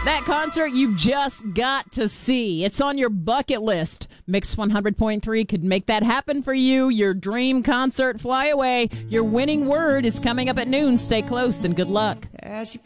That concert you've just got to see. It's on your bucket list. Mix 100.3 could make that happen for you. Your dream concert, fly away. Your winning word is coming up at noon. Stay close and good luck.